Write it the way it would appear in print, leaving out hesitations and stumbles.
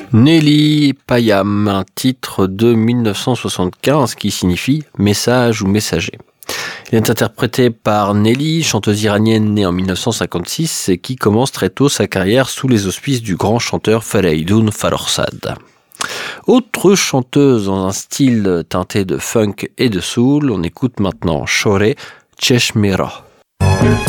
Nelly Payam, un titre de 1975 qui signifie « message » ou « messager ». Il est interprété par Nelly, chanteuse iranienne née en 1956 et qui commence très tôt sa carrière sous les auspices du grand chanteur Fereydoun Farrokhzad. Autre chanteuse dans un style teinté de funk et de soul, on écoute maintenant Shoreh Cheshmeh Rah.